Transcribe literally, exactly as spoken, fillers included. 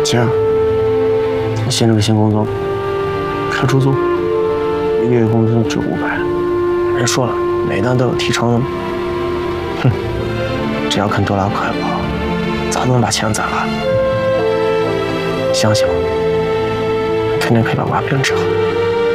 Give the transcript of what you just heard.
姐，你新了个新工作，开出租，一个月工资只五百。人说了，每单都有提成的嘛。哼，只要肯多拉快跑，早都能把钱攒了。相信我，肯定可以把娃病治好。